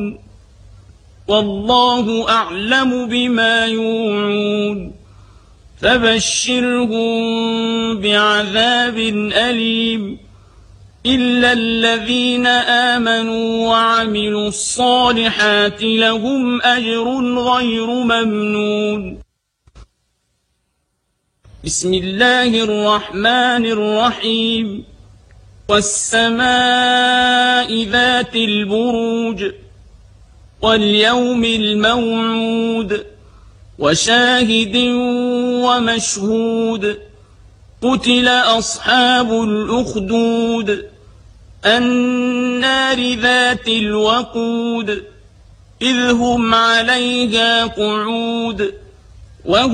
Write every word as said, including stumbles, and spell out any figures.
والله أعلم بما يوعون فبشرهم بعذاب أليم إلا الذين آمنوا وعملوا الصالحات لهم أجر غير ممنون. بسم الله الرحمن الرحيم. والسماء ذات البروج واليوم الموعود وشاهد ومشهود قتل أصحاب الأخدود النار ذات الوقود إذ هم عليها قعود وهم